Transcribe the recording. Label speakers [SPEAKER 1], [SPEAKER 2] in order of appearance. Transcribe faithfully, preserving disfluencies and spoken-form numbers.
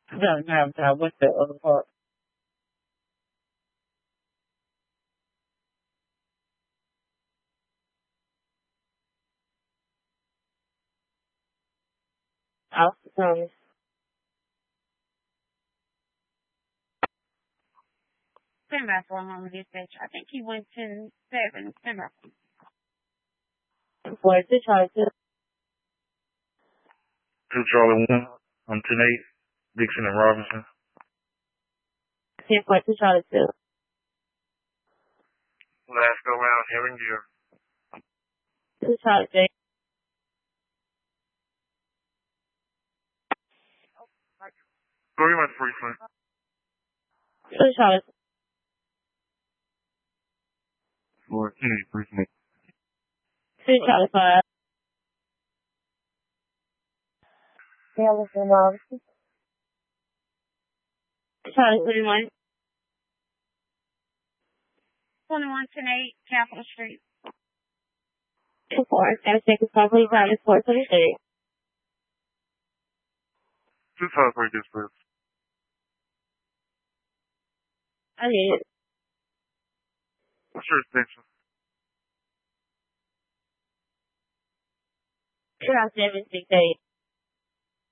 [SPEAKER 1] No, no, no, what's the other part? Austin Thomas. Semi for a moment, dispatch. I think he went ten seven. Semi. Where's the Charlie two?
[SPEAKER 2] Two Charlie one. I'm ten eight. Dixon and Robinson.
[SPEAKER 1] ten point two Charlie two.
[SPEAKER 2] Last go round, Herring Gear.
[SPEAKER 1] Two Charlie three.
[SPEAKER 2] Three much frequent.
[SPEAKER 1] Two Charlie.
[SPEAKER 2] Four ten eight frequent.
[SPEAKER 1] Two Charlie five. Allison Robinson. Charlie three one. twenty-one ten eight Capitol Street. Two four. Seven seconds. Probably Robinson four twenty three.
[SPEAKER 2] Two five three dispatch.
[SPEAKER 1] I need it.
[SPEAKER 2] Sure, extension.
[SPEAKER 1] Two seven six eight.